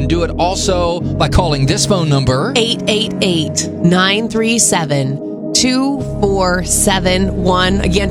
can do it also by calling this phone number. 888-937-2471. Again,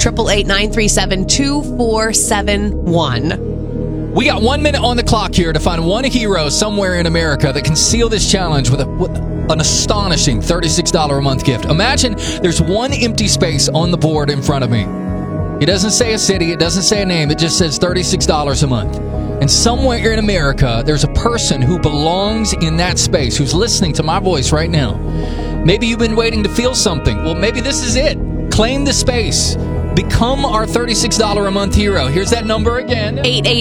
888-937-2471. We got 1 minute on the clock here to find one hero somewhere in America that can seal this challenge with an astonishing $36 a month gift. Imagine there's one empty space on the board in front of me. It doesn't say a city, it doesn't say a name, it just says $36 a month. And somewhere in America, there's a person who belongs in that space, who's listening to my voice right now. Maybe you've been waiting to feel something. Well, maybe this is it. Claim the space. Become our $36 a month hero. Here's that number again.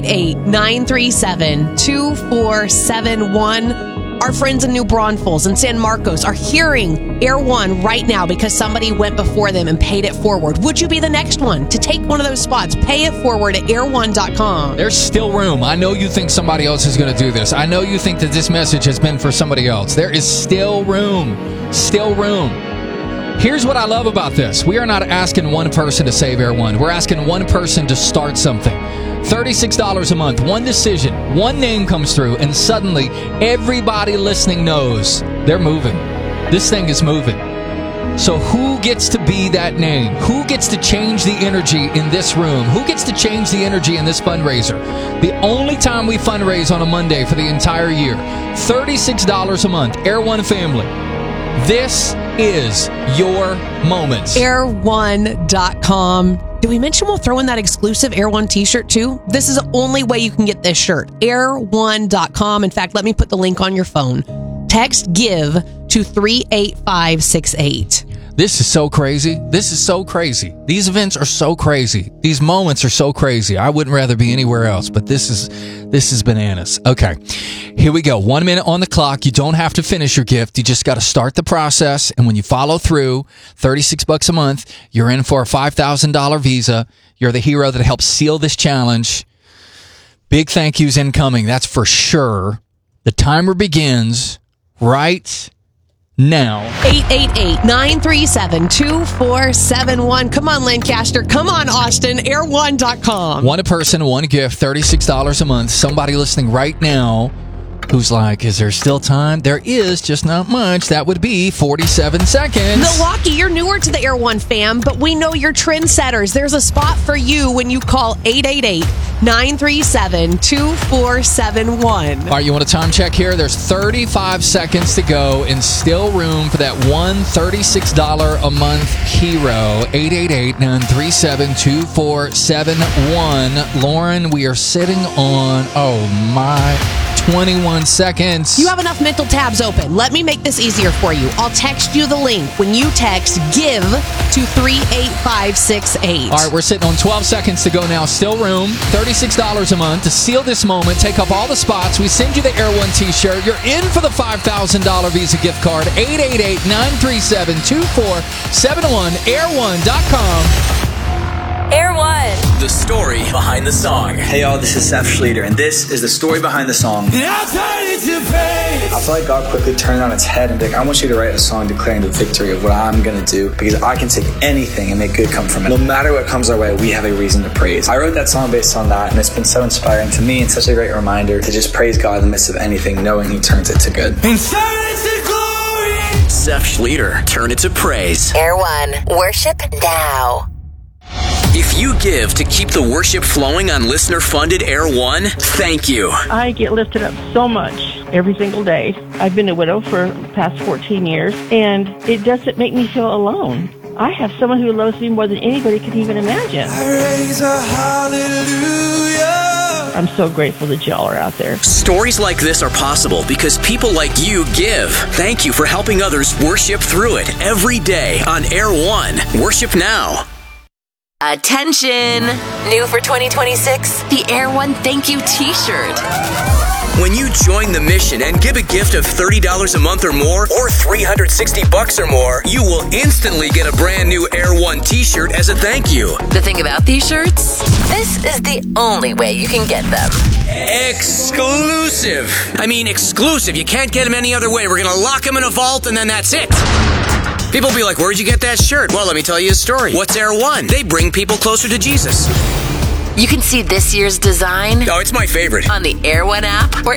888-937-2471. Our friends in New Braunfels and San Marcos are hearing Air One right now because somebody went before them and paid it forward. Would you be the next one to take one of those spots? Pay it forward at air1.com. There's still room. I know you think somebody else is going to do this. I know you think that this message has been for somebody else. There is still room. Still room. Here's what I love about this. We are not asking one person to save Air One. We're asking one person to start something. $36 a month, one decision, one name comes through, and suddenly everybody listening knows they're moving. This thing is moving. So who gets to be that name? Who gets to change the energy in this room? Who gets to change the energy in this fundraiser? The only time we fundraise on a Monday for the entire year. $36 a month. Air One family. This is your moment. Air1.com. Did we mention we'll throw in that exclusive Air One t-shirt too? This is the only way you can get this shirt. Air1.com. In fact, let me put the link on your phone. Text GIVE to 38568. This is so crazy. This is so crazy. These events are so crazy. These moments are so crazy. I wouldn't rather be anywhere else, but this is bananas. Okay, here we go. 1 minute on the clock. You don't have to finish your gift. You just got to start the process. And when you follow through, $36 a month, you're in for a $5,000 visa. You're the hero that helps seal this challenge. Big thank yous incoming. That's for sure. The timer begins right now. 888-937-2471. Come on, Lancaster. Come on, Austin. Air1.com. One person, one gift, $36 a month. Somebody listening right now who's like, is there still time? There is, just not much. That would be 47 seconds. Milwaukee, you're newer to the Air One fam, but we know you're trendsetters. There's a spot for you when you call 888-937-2471. All right, you want a time check here? There's 35 seconds to go and still room for that one $36 a month hero. 888-937-2471. Lauren, we are sitting on, 21 seconds. You have enough mental tabs open. Let me make this easier for you. I'll text you the link when you text GIVE to 38568. All right, we're sitting on 12 seconds to go now. Still room. $36 a month to seal this moment. Take up all the spots. We send you the Air One t-shirt. You're in for the $5,000 Visa gift card. 888-937-2471. Air1.com. Air One. The story behind the song. Hey y'all, this is Seth Schleter, and this is the story behind the song. I feel like God quickly turned it on its head and be like, I want you to write a song declaring the victory of what I'm going to do, because I can take anything and make good come from it. No matter what comes our way, we have a reason to praise. I wrote that song based on that, and it's been so inspiring to me and such a great reminder to just praise God in the midst of anything, knowing He turns it to good. Seth Schleter, turn it to praise. Air One. Worship now. If you give to keep the worship flowing on listener-funded Air One, thank you. I get lifted up so much every single day. I've been a widow for the past 14 years, and it doesn't make me feel alone. I have someone who loves me more than anybody could even imagine. I raise a hallelujah. I'm so grateful that y'all are out there. Stories like this are possible because people like you give. Thank you for helping others worship through it every day on Air One. Worship now. Attention! New for 2026, the Air One Thank You t-shirt. When you join the mission and give a gift of $30 a month or more, or $360 or more, you will instantly get a brand new Air One t-shirt as a thank you. The thing about these shirts, this is the only way you can get them. Exclusive. I mean exclusive. You can't get them any other way. We're going to lock them in a vault and then that's it. People will be like, where'd you get that shirt? Well, let me tell you a story. What's Air One? They bring people closer to Jesus. You can see this year's design. Oh, it's my favorite. On the Air One app or